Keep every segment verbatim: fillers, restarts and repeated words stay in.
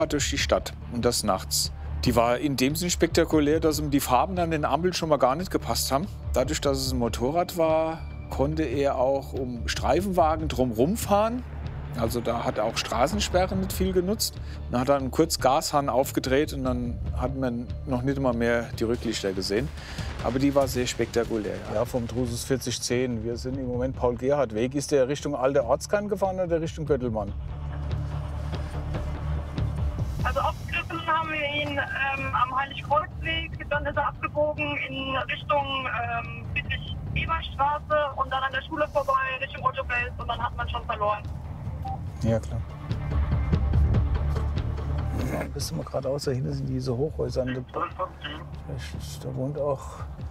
durch die Stadt und das nachts. Die war in dem Sinn spektakulär, dass ihm die Farben an den Ampeln schon mal gar nicht gepasst haben. Dadurch, dass es ein Motorrad war, konnte er auch um Streifenwagen drumherum fahren. Also da hat er auch Straßensperren nicht viel genutzt. Dann hat er einen kurz Gashahn aufgedreht und dann hat man noch nicht immer mehr die Rücklichter gesehen. Aber die war sehr spektakulär. Ja, ja vom Drusus vierzig zehn. Wir sind im Moment Paul-Gerhardt-Weg. Ist der Richtung Alter Ortskern gefahren oder Richtung Göttelmann? Also aufgegriffen haben wir ihn ähm, am Heiligkreuzweg, dann ist er abgebogen in Richtung ähm, Friedrich-Ebert-Straße und dann an der Schule vorbei Richtung Ottofels und dann hat man schon verloren. Ja, klar. Ja, bist du mal geradeaus, da hinten sind diese Hochhäuser. Da, da wohnt auch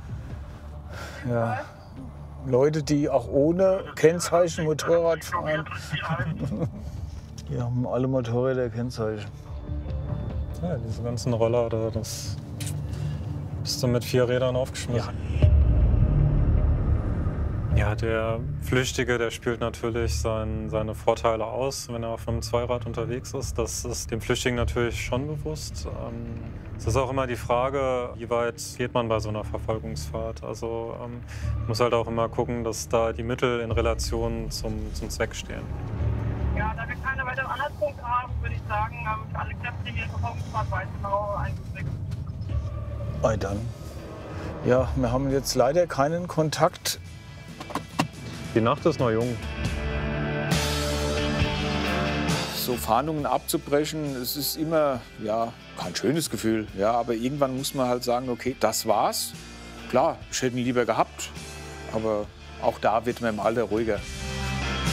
ja, Leute, die auch ohne Kennzeichen Motorrad fahren. Die haben alle Motorräder Kennzeichen. Ja, diese ganzen Roller, da, das bist du mit vier Rädern aufgeschmissen. Ja. ja, der Flüchtige, der spielt natürlich sein, seine Vorteile aus, wenn er auf einem Zweirad unterwegs ist. Das ist dem Flüchtigen natürlich schon bewusst. Ähm, es ist auch immer die Frage, wie weit geht man bei so einer Verfolgungsfahrt. Also ähm, man muss halt auch immer gucken, dass da die Mittel in Relation zum, zum Zweck stehen. Ja, da wir keine weiteren Anhaltspunkte haben, würde ich sagen, haben für alle Kräfte hier Verfolgungsfahrt Weißenau eingesetzt. Ei dann. Ja, wir haben jetzt leider keinen Kontakt. Die Nacht ist noch jung. So Fahndungen abzubrechen, es ist immer ja, kein schönes Gefühl. Ja, aber irgendwann muss man halt sagen, okay, das war's. Klar, ich hätte ihn lieber gehabt, aber auch da wird man im Alter ruhiger.